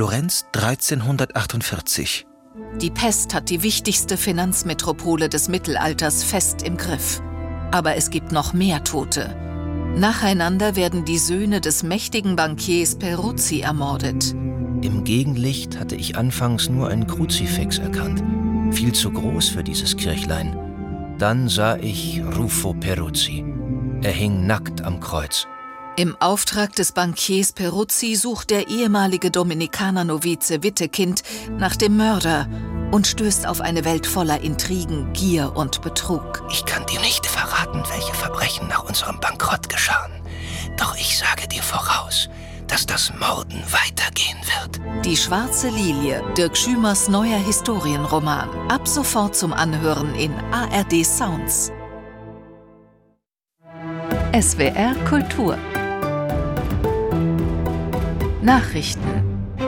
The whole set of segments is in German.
Florenz 1348. Die Pest hat die wichtigste Finanzmetropole des Mittelalters fest im Griff. Aber es gibt noch mehr Tote. Nacheinander werden die Söhne des mächtigen Bankiers Peruzzi ermordet. Im Gegenlicht hatte ich anfangs nur ein Kruzifix erkannt. Viel zu groß für dieses Kirchlein. Dann sah ich Ruffo Peruzzi. Er hing nackt am Kreuz. Im Auftrag des Bankiers Peruzzi sucht der ehemalige Dominikaner-Novize Wittekind nach dem Mörder und stößt auf eine Welt voller Intrigen, Gier und Betrug. Ich kann dir nicht verraten, welche Verbrechen nach unserem Bankrott geschahen. Doch ich sage dir voraus, dass das Morden weitergehen wird. Die schwarze Lilie, Dirk Schümers neuer Historienroman. Ab sofort zum Anhören in ARD Sounds. SWR Kultur. Nachrichten.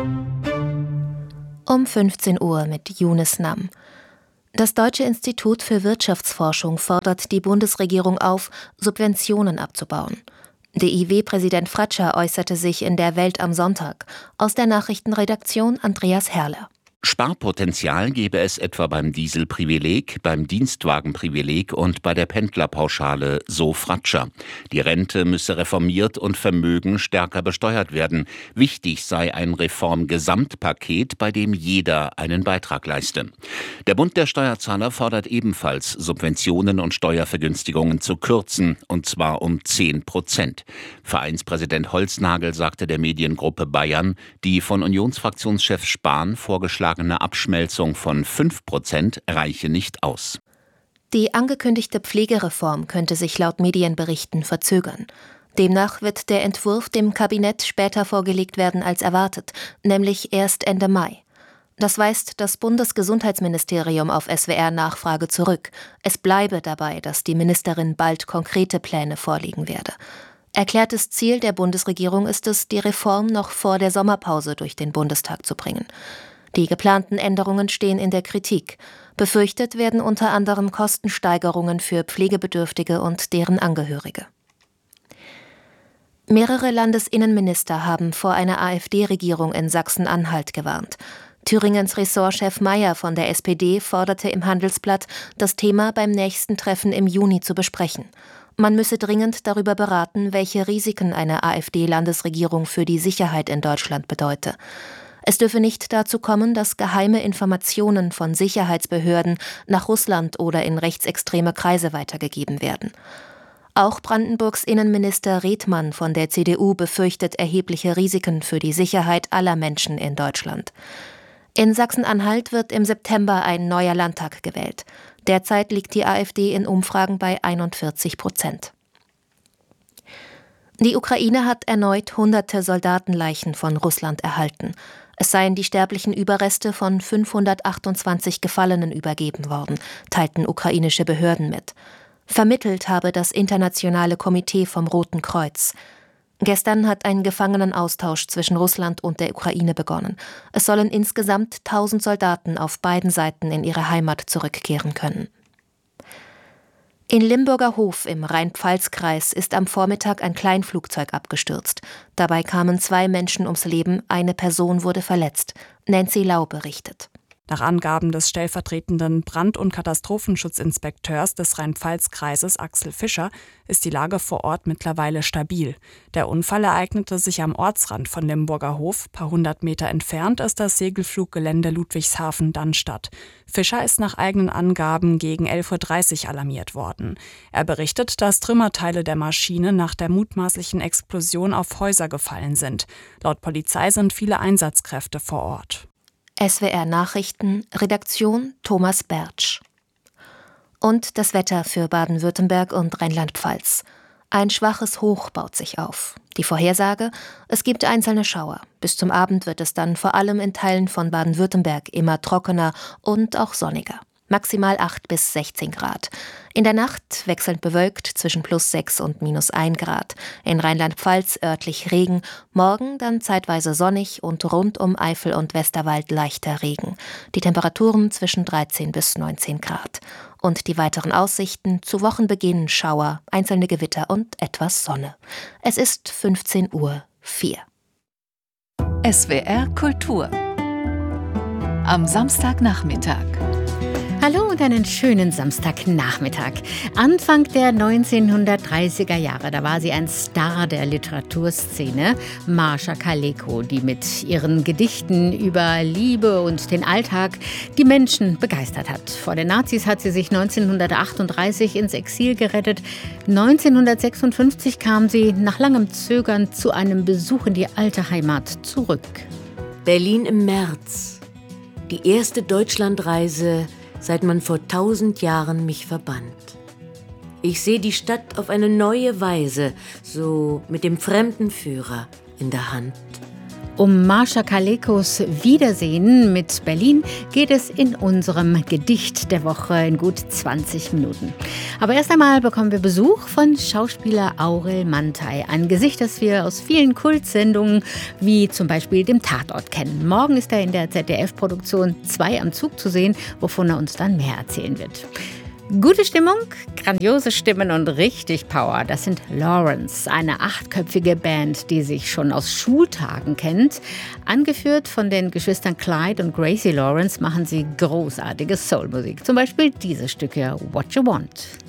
Um 15 Uhr mit Younes Nam. Das Deutsche Institut für Wirtschaftsforschung fordert die Bundesregierung auf, Subventionen abzubauen. DIW-Präsident Fratscher äußerte sich in der Welt am Sonntag. Aus der Nachrichtenredaktion Andreas Herrler. Sparpotenzial gäbe es etwa beim Dieselprivileg, beim Dienstwagenprivileg und bei der Pendlerpauschale, so Fratscher. Die Rente müsse reformiert und Vermögen stärker besteuert werden. Wichtig sei ein Reformgesamtpaket, bei dem jeder einen Beitrag leiste. Der Bund der Steuerzahler fordert ebenfalls, Subventionen und Steuervergünstigungen zu kürzen, und zwar um 10%. Vereinspräsident Holznagel sagte der Mediengruppe Bayern, die von Unionsfraktionschef Spahn vorgeschlagene Abschmelzung von 5% reiche nicht aus. Die angekündigte Pflegereform könnte sich laut Medienberichten verzögern. Demnach wird der Entwurf dem Kabinett später vorgelegt werden als erwartet, nämlich erst Ende Mai. Das weist das Bundesgesundheitsministerium auf SWR-Nachfrage zurück. Es bleibe dabei, dass die Ministerin bald konkrete Pläne vorlegen werde. Erklärtes Ziel der Bundesregierung ist es, die Reform noch vor der Sommerpause durch den Bundestag zu bringen. Die geplanten Änderungen stehen in der Kritik. Befürchtet werden unter anderem Kostensteigerungen für Pflegebedürftige und deren Angehörige. Mehrere Landesinnenminister haben vor einer AfD-Regierung in Sachsen-Anhalt gewarnt. Thüringens Ressortchef Mayer von der SPD forderte im Handelsblatt, das Thema beim nächsten Treffen im Juni zu besprechen. Man müsse dringend darüber beraten, welche Risiken eine AfD-Landesregierung für die Sicherheit in Deutschland bedeute. Es dürfe nicht dazu kommen, dass geheime Informationen von Sicherheitsbehörden nach Russland oder in rechtsextreme Kreise weitergegeben werden. Auch Brandenburgs Innenminister Redmann von der CDU befürchtet erhebliche Risiken für die Sicherheit aller Menschen in Deutschland. In Sachsen-Anhalt wird im September ein neuer Landtag gewählt. Derzeit liegt die AfD in Umfragen bei 41%. Die Ukraine hat erneut hunderte Soldatenleichen von Russland erhalten. Es seien die sterblichen Überreste von 528 Gefallenen übergeben worden, teilten ukrainische Behörden mit. Vermittelt habe das Internationale Komitee vom Roten Kreuz. Gestern hat ein Gefangenenaustausch zwischen Russland und der Ukraine begonnen. Es sollen insgesamt 1000 Soldaten auf beiden Seiten in ihre Heimat zurückkehren können. In Limburger Hof im Rhein-Pfalz-Kreis ist am Vormittag ein Kleinflugzeug abgestürzt. Dabei kamen 2 Menschen ums Leben, eine Person wurde verletzt. Nancy Lau berichtet. Nach Angaben des stellvertretenden Brand- und Katastrophenschutzinspekteurs des Rhein-Pfalz-Kreises Axel Fischer ist die Lage vor Ort mittlerweile stabil. Der Unfall ereignete sich am Ortsrand von Limburger Hof. Paar 100 Meter entfernt ist das Segelfluggelände Ludwigshafen-Dannstatt. Fischer ist nach eigenen Angaben gegen 11:30 Uhr alarmiert worden. Er berichtet, dass Trümmerteile der Maschine nach der mutmaßlichen Explosion auf Häuser gefallen sind. Laut Polizei sind viele Einsatzkräfte vor Ort. SWR Nachrichten, Redaktion Thomas Bertsch. Und das Wetter für Baden-Württemberg und Rheinland-Pfalz. Ein schwaches Hoch baut sich auf. Die Vorhersage: Es gibt einzelne Schauer. Bis zum Abend wird es dann vor allem in Teilen von Baden-Württemberg immer trockener und auch sonniger. Maximal 8 bis 16 Grad. In der Nacht wechselnd bewölkt zwischen +6 und -1 Grad. In Rheinland-Pfalz örtlich Regen, morgen dann zeitweise sonnig und rund um Eifel und Westerwald leichter Regen. Die Temperaturen zwischen 13 bis 19 Grad. Und die weiteren Aussichten: zu Wochenbeginn Schauer, einzelne Gewitter und etwas Sonne. Es ist 15:04 Uhr. SWR Kultur. Am Samstagnachmittag. Hallo und einen schönen Samstagnachmittag. Anfang der 1930er Jahre, da war sie ein Star der Literaturszene, Mascha Kaleko, die mit ihren Gedichten über Liebe und den Alltag die Menschen begeistert hat. Vor den Nazis hat sie sich 1938 ins Exil gerettet. 1956 kam sie nach langem Zögern zu einem Besuch in die alte Heimat zurück. Berlin im März. Die erste Deutschlandreise, seit man vor 1000 Jahren mich verbannt. Ich sehe die Stadt auf eine neue Weise, so mit dem Fremdenführer in der Hand. Um Mascha Kalekos Wiedersehen mit Berlin geht es in unserem Gedicht der Woche in gut 20 Minuten. Aber erst einmal bekommen wir Besuch von Schauspieler Aurel Mantai. Ein Gesicht, das wir aus vielen Kultsendungen wie zum Beispiel dem Tatort kennen. Morgen ist er in der ZDF-Produktion 2 am Zug zu sehen, wovon er uns dann mehr erzählen wird. Gute Stimmung, grandiose Stimmen und richtig Power. Das sind Lawrence, eine 8-köpfige Band, die sich schon aus Schultagen kennt. Angeführt von den Geschwistern Clyde und Gracie Lawrence machen sie großartige Soulmusik. Zum Beispiel diese Stücke What You Want.